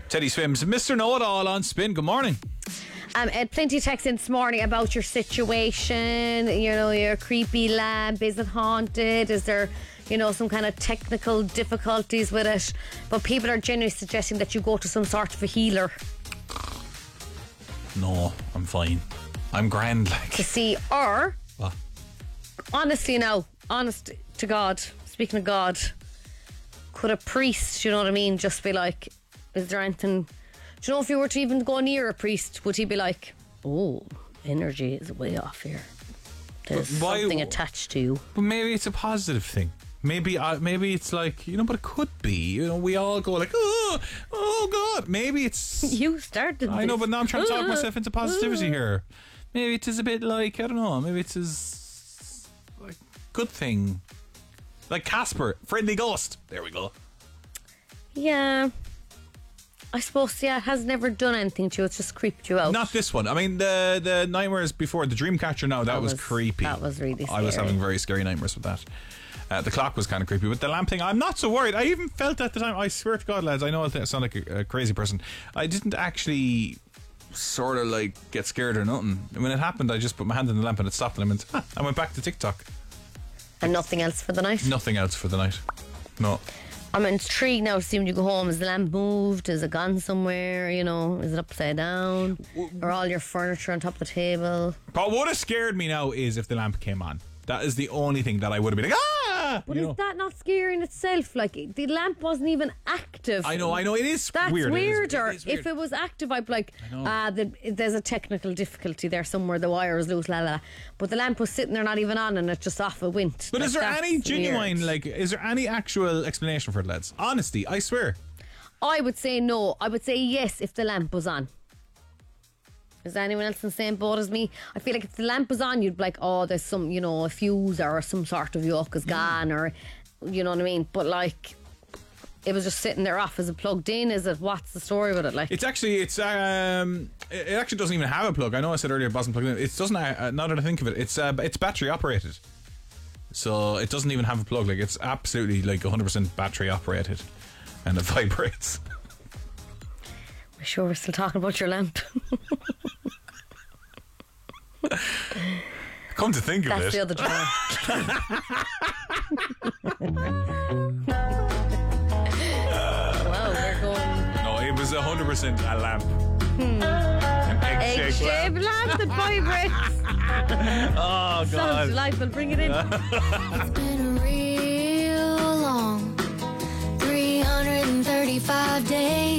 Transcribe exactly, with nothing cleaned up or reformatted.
Teddy Swims, Mister Know-It-All on Spin. Good morning. Um, I had plenty of texts in this morning about your situation. You know, your creepy lamp. Is it haunted? Is there, you know, some kind of technical difficulties with it? But people are genuinely suggesting that you go to some sort of a healer. No, I'm fine. I'm grand, like. To see, or... What? Honestly now, honest to God, speaking of God, could a priest, you know what I mean, just be like, is there anything... Do you know if you were to even go near a priest, would he be like, oh, energy is way off here. There's why, something attached to you. But maybe it's a positive thing. Maybe uh, maybe it's like, you know, but it could be. You know, we all go like, oh, oh God. Maybe it's... You started I this. know, but now I'm trying to talk myself into positivity here. Maybe it is a bit like, I don't know, maybe it's a like, good thing. Like Casper, friendly ghost. There we go. Yeah. I suppose, yeah, it has never done anything to you. It's just creeped you out. Not this one. I mean, the the nightmares before, the Dreamcatcher now, that, That was, was- creepy. that was really I was scary. having very scary nightmares with that. Uh, the clock was kind of creepy. But the lamp thing, I'm not so worried. I even felt at the time, I swear to God, lads, I know I sound like a, a crazy person. I didn't actually sort of like get scared or nothing. When it happened, I just put my hand in the lamp and it stopped and I went, ah, I went back to TikTok. And nothing else for the night? Nothing else for the night. No. I'm intrigued now to see when you go home. Is the lamp moved? Is it gone somewhere? You know, is it upside down? Or all your furniture on top of the table? But what has scared me now is if the lamp came on. That is the only thing that I would have been like, ah! But You is know. that not scary in itself? Like, the lamp wasn't even active. I know, I know, it is That's weird. It is- weirder. it is weird. If it was active, I'd be like, know. ah, the, there's a technical difficulty there somewhere. The wire is loose, la la. la. But the lamp was sitting there, not even on, and it just off it went. But Like, is there that's any genuine, weird. like, is there any actual explanation for it, lads? Honesty, I swear. I would say no. I would say yes if the lamp was on. Is there anyone else in the same boat as me? I feel like if the lamp was on, you'd be like, oh, there's some, you know, a fuse or some sort of yoke is gone, or, you know what I mean? But like, it was just sitting there off. Is it plugged in? Is it, what's the story with it? Like, It's actually, it's, um, it it actually doesn't even have a plug. I know I said earlier it wasn't plugged in. It doesn't, uh, now that I think of it, it's, uh, it's battery operated. So it doesn't even have a plug. Like, it's absolutely like one hundred percent battery operated. And it vibrates. we're sure we're still talking about your lamp. Come to think of That's it. the other drawer. Wow, we're going No, it was one hundred percent a lamp. An egg-shaped lamp. egg-shaped lamp that vibrates. Oh, Sounds God. delightful. Bring it in. It's been a real long three hundred thirty-five days.